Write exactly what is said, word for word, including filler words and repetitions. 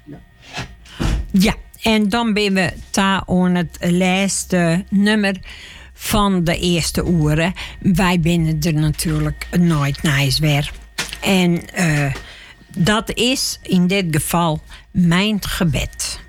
Ja. Ja, en dan ben we daar aan het laatste nummer van de eerste uren. Wij binnen er natuurlijk nooit nice weer. En uh, dat is in dit geval Mijn Gebed.